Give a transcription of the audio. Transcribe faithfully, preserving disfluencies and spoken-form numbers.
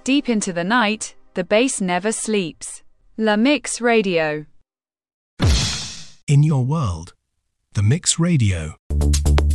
Deep into the night, the bass never sleeps. La Mix Radio. In your world, the Mix Radio.